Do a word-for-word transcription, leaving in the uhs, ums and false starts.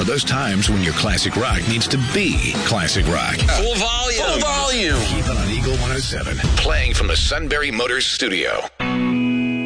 for those times when your classic rock needs to be classic rock. Full volume. Full volume. Keep it on Eagle one oh seven, playing from the Sunbury Motors studio.